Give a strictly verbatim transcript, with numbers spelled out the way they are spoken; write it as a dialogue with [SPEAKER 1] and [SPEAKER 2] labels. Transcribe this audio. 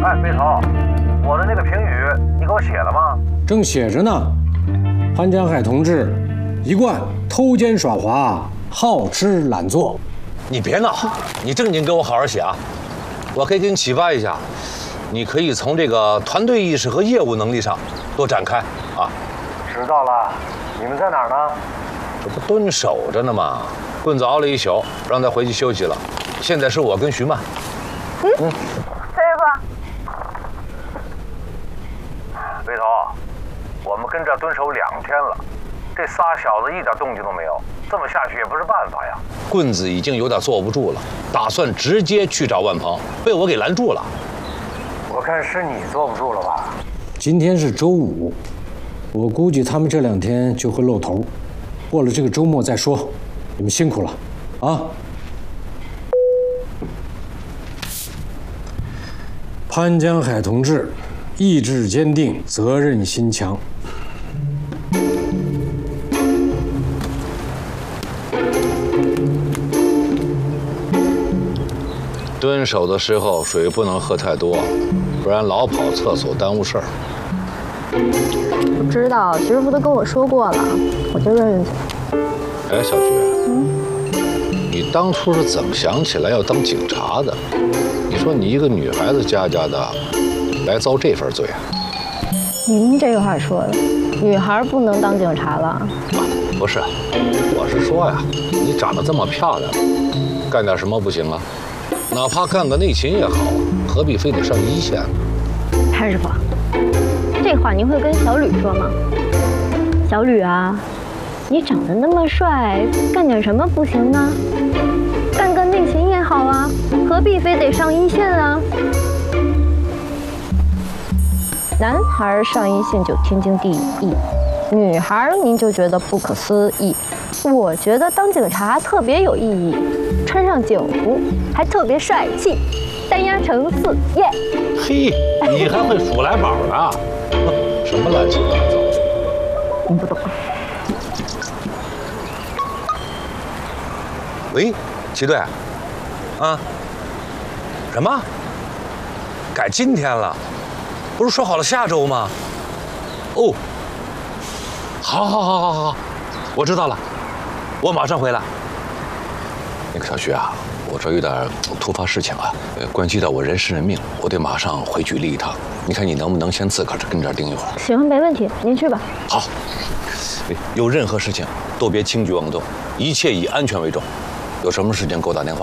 [SPEAKER 1] 哎，贝头，我的那个评语你给我写了吗？
[SPEAKER 2] 正写着呢。潘江海同志，一贯偷奸耍滑，好吃懒做。
[SPEAKER 3] 你别闹，你正经给我好好写啊！我可以给你启发一下，你可以从这个团队意识和业务能力上多展开啊。
[SPEAKER 1] 知道了，你们在哪儿呢？
[SPEAKER 3] 这不蹲守着呢吗？棍子熬了一宿，让他回去休息了。现在是我跟徐曼。
[SPEAKER 4] 嗯，崔师傅。
[SPEAKER 1] 贝头，我们跟这蹲守两天了，这仨小子一点动静都没有，这么下去也不是办法呀。
[SPEAKER 3] 棍子已经有点坐不住了，打算直接去找万鹏，被我给拦住了。
[SPEAKER 1] 我看是你坐不住了吧？
[SPEAKER 2] 今天是周五，我估计他们这两天就会露头，过了这个周末再说。你们辛苦了，啊！潘江海同志，意志坚定，责任心强。
[SPEAKER 3] 蹲守的时候水不能喝太多，不然老跑厕所耽误事儿。
[SPEAKER 4] 我知道，徐师傅都跟我说过了，我就认认嘴。
[SPEAKER 3] 哎，小徐，嗯，你当初是怎么想起来要当警察的？你说你一个女孩子家家的，来遭这份罪啊？
[SPEAKER 4] 您这个话说的，女孩不能当警察了？
[SPEAKER 3] 啊，不是，我是说呀，你长得这么漂亮，干点什么不行啊？哪怕干个内勤也好，何必非得上一线呢？
[SPEAKER 4] 潘师傅，这话您会跟小吕说吗？小吕啊，你长得那么帅，干点什么不行呢？干个内勤也好啊，何必非得上一线啊？男孩上一线就天经地义，女孩您就觉得不可思议。我觉得当警察特别有意义，穿上警服还特别帅气，三压乘四，耶！
[SPEAKER 3] 嘿，你还会数来宝呢？什么乱七八糟？
[SPEAKER 4] 你不懂。
[SPEAKER 3] 喂，齐队，啊？什么？改今天了？不是说好了下周吗？哦，好，好，好，好，好，我知道了，我马上回来。那个小徐啊，我这有点突发事情啊，呃，关系到我人身人命，我得马上回局里一趟。你看你能不能先自个儿跟这儿盯一会儿？
[SPEAKER 4] 行，没问题，您去吧。
[SPEAKER 3] 好，有任何事情都别轻举妄动，一切以安全为重。有什么事情给我打电话。